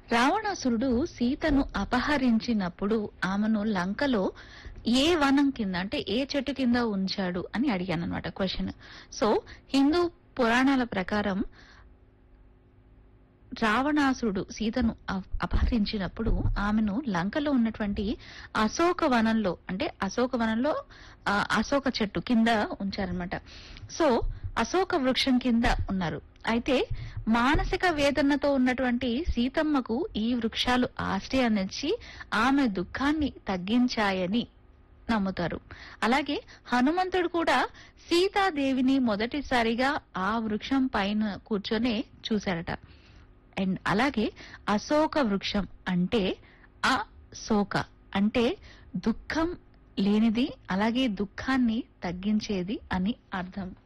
రావణాసురుడు సీతను అపహరించినప్పుడు ఆమెను లంకలో ఏ వనం కింద అంటే ఏ చెట్టు కింద ఉంచాడు అని అడిగాను అనమాట క్వశ్చన్. సో హిందూ పురాణాల ప్రకారం రావణాసురుడు సీతను అపహరించినప్పుడు ఆమెను లంకలో ఉన్నటువంటి అశోక వనంలో అంటే అశోక వనంలో అశోక చెట్టు కింద ఉంచారనమాట. సో అశోక వృక్షం కింద ఉన్నారు. అయితే మానసిక వేదనతో ఉన్నటువంటి సీతమ్మకు ఈ వృక్షాలు ఆశ్రయాన్నిచ్చి ఆమె దుఃఖాన్ని తగ్గించాయని నమ్ముతారు. అలాగే హనుమంతుడు కూడా సీతాదేవిని మొదటిసారిగా ఆ వృక్షం పైన కూర్చొనే చూశారట. అండ్ అలాగే అశోక వృక్షం అంటే అశోక అంటే దుఃఖం లేనిది, అలాగే దుఃఖాన్ని తగ్గించేది అని అర్థం.